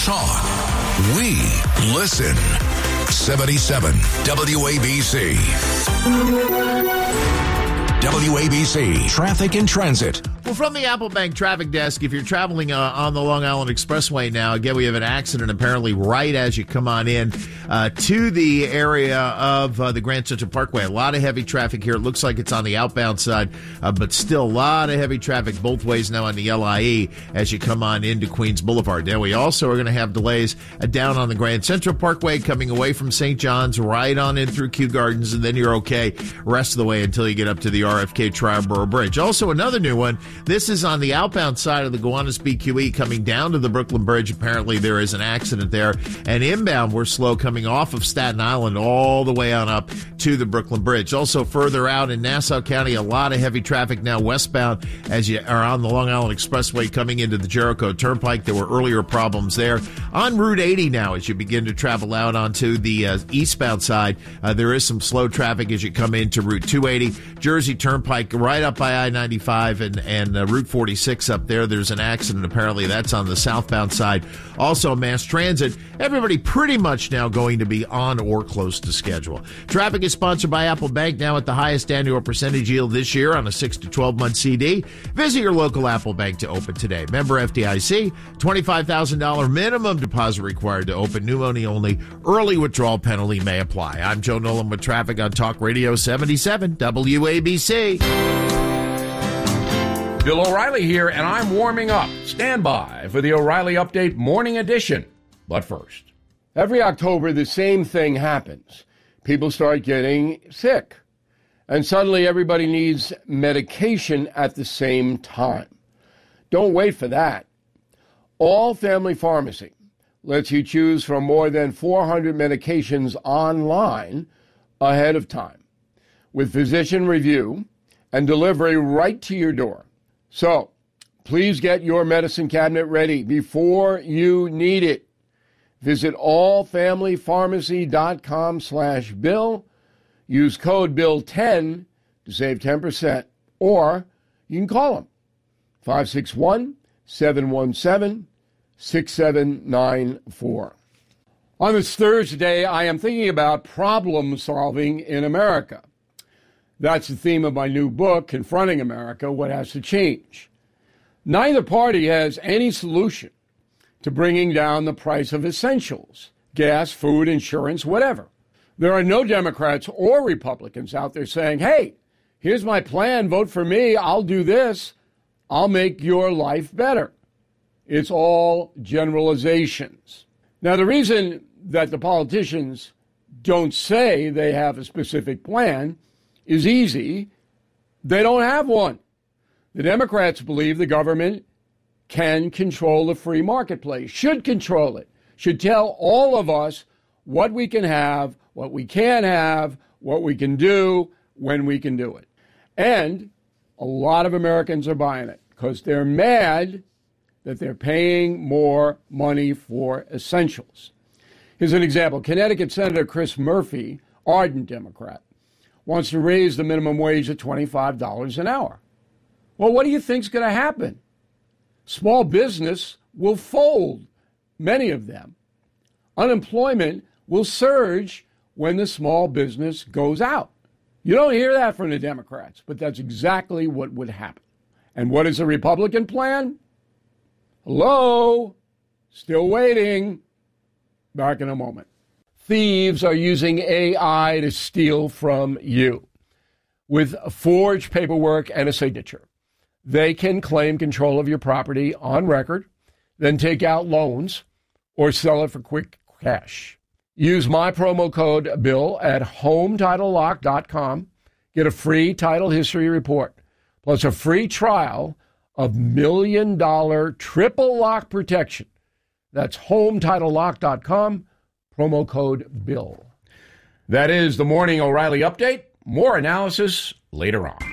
talk. We listen. 77 WABC. WABC Traffic and Transit. Well, from the Apple Bank traffic desk, if you're traveling on the Long Island Expressway now, again, we have an accident apparently right as you come on in to the area of the Grand Central Parkway. A lot of heavy traffic here. It looks like it's on the outbound side, but still a lot of heavy traffic both ways now on the LIE as you come on into Queens Boulevard. Now, we also are going to have delays down on the Grand Central Parkway coming away from St. John's right on in through Kew Gardens, and then you're okay rest of the way until you get up to the RFK Triborough Bridge. Also, another new one. This is on the outbound side of the Gowanus BQE coming down to the Brooklyn Bridge. Apparently, there is an accident there. And inbound, we're slow coming off of Staten Island all the way on up to the Brooklyn Bridge. Also, further out in Nassau County, a lot of heavy traffic now westbound as you are on the Long Island Expressway coming into the Jericho Turnpike. There were earlier problems there. On Route 80 now, as you begin to travel out onto the eastbound side, there is some slow traffic as you come into Route 280. Jersey Turnpike right up by I-95 and Route 46 up there. There's an accident. Apparently, that's on the southbound side. Also, mass transit. Everybody pretty much now going to be on or close to schedule. Traffic is sponsored by Apple Bank, now at the highest annual percentage yield this year on a 6 to 12-month CD. Visit your local Apple Bank to open today. Member FDIC, $25,000 minimum deposit required to open. New money only. Early withdrawal penalty may apply. I'm Joe Nolan with traffic on Talk Radio 77 WABC. Bill O'Reilly here, and I'm warming up. Stand by for the O'Reilly Update Morning Edition. But first, every October, the same thing happens. People start getting sick, and suddenly everybody needs medication at the same time. Don't wait for that. All Family Pharmacy lets you choose from more than 400 medications online ahead of time, with physician review and delivery right to your door. So, please get your medicine cabinet ready before you need it. Visit allfamilypharmacy.com/Bill. Use code BILL10 to save 10%. Or you can call them, 561-717-6794. On this Thursday, I am thinking about problem solving in America. That's the theme of my new book, Confronting America, What Has to Change. Neither party has any solution to bringing down the price of essentials, gas, food, insurance, whatever. There are no Democrats or Republicans out there saying, hey, here's my plan, vote for me, I'll do this, I'll make your life better. It's all generalizations. Now, the reason that the politicians don't say they have a specific plan is easy. They don't have one. The Democrats believe the government can control the free marketplace, should control it, should tell all of us what we can have, what we can't have, what we can do, when we can do it. And a lot of Americans are buying it because they're mad that they're paying more money for essentials. Here's an example. Connecticut Senator Chris Murphy, ardent Democrat, wants to raise the minimum wage to $25 an hour. Well, what do you think's going to happen? Small business will fold, many of them. Unemployment will surge when the small business goes out. You don't hear that from the Democrats, but that's exactly what would happen. And what is the Republican plan? Hello? Still waiting. Back in a moment. Thieves are using AI to steal from you. With forged paperwork and a signature, they can claim control of your property on record, then take out loans or sell it for quick cash. Use my promo code BILL at HomeTitleLock.com. Get a free title history report, plus a free trial of $1 million triple lock protection. That's HomeTitleLock.com. Promo code BILL. That is the Morning O'Reilly Update. More analysis later on.